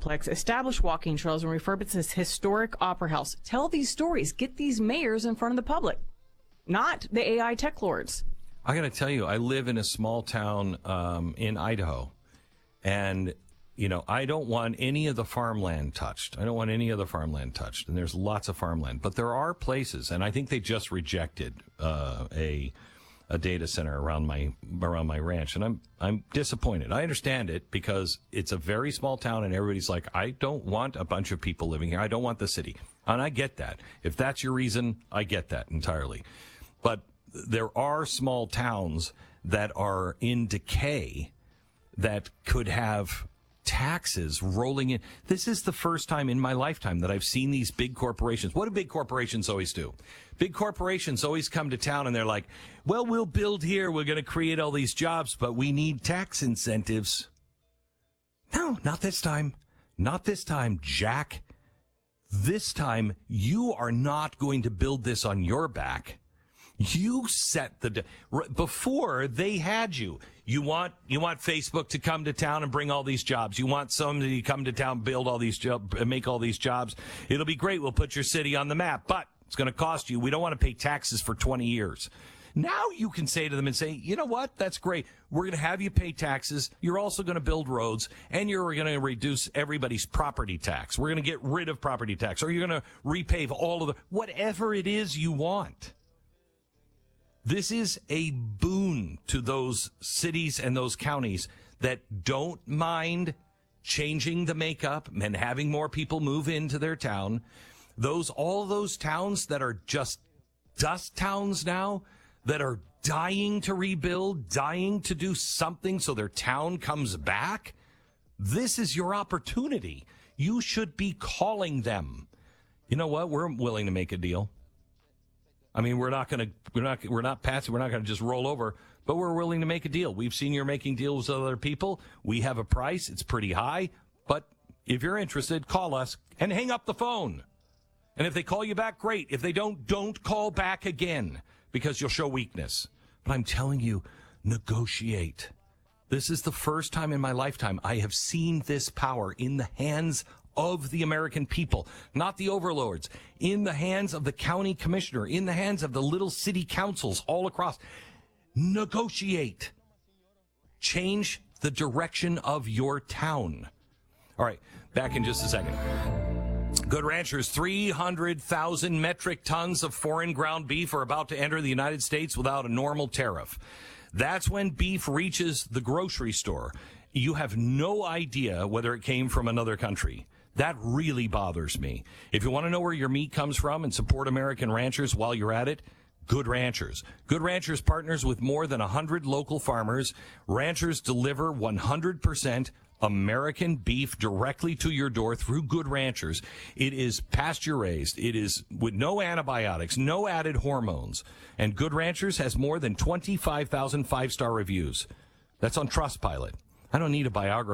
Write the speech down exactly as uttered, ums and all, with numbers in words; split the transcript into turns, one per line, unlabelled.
complex, establish walking trails, and refurbish this historic opera house. Tell these stories. Get these mayors in front of the public, not the A I tech lords.
I got to tell you, I live in a small town um, in Idaho, and, you know, I don't want any of the farmland touched. I don't want any of the farmland touched, and there's lots of farmland. But there are places, and I think they just rejected uh, a a data center around my around my ranch, and I'm I'm disappointed. I understand it because it's a very small town, and everybody's like, I don't want a bunch of people living here. I don't want the city, and I get that. If that's your reason, I get that entirely. But there are small towns that are in decay that could have taxes rolling in. This is the first time in my lifetime that I've seen these big corporations. What do big corporations always do? Big corporations always come to town and they're like, well, we'll build here. We're going to create all these jobs, but we need tax incentives. No, not this time. Not this time, Jack. This time, you are not going to build this on your back. You set the de- before they had you. You want you want Facebook to come to town and bring all these jobs. You want somebody to come to town, build all these jobs, make all these jobs. It'll be great. We'll put your city on the map, but it's going to cost you. We don't want to pay taxes for twenty years. Now you can say to them and say, you know what? That's great. We're going to have you pay taxes. You're also going to build roads, and you're going to reduce everybody's property tax. We're going to get rid of property tax, or you're going to repave all of the whatever it is you want. This is a boon to those cities and those counties that don't mind changing the makeup and having more people move into their town. Those, all those towns that are just dust towns now, that are dying to rebuild, dying to do something so their town comes back. This is your opportunity. You should be calling them. You know what? We're willing to make a deal. I mean, we're not going to, we're not, we're not passive. We're not going to just roll over, but we're willing to make a deal. We've seen you're making deals with other people. We have a price. It's pretty high, but if you're interested, call us and hang up the phone. And if they call you back, great. If they don't, don't call back again because you'll show weakness. But I'm telling you, negotiate. This is the first time in my lifetime I have seen this power in the hands of the American people, not the overlords, in the hands of the county commissioner, in the hands of the little city councils all across. Negotiate. Change the direction of your town. All right, back in just a second. Good Ranchers, three hundred thousand metric tons of foreign ground beef are about to enter the United States without a normal tariff. That's when beef reaches the grocery store. You have no idea whether it came from another country. That really bothers me. If you want to know where your meat comes from and support American ranchers while you're at it, Good Ranchers. Good Ranchers partners with more than one hundred local farmers. Ranchers deliver one hundred percent American beef directly to your door through Good Ranchers. It is pasture raised. It is with no antibiotics, no added hormones. And Good Ranchers has more than twenty-five thousand five-star reviews. That's on Trustpilot. I don't need a biography.